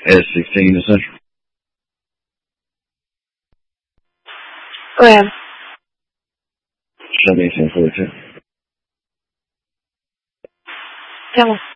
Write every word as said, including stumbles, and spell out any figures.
S sixteen Essential. Go ahead. Show me ten forty-two. Tell me.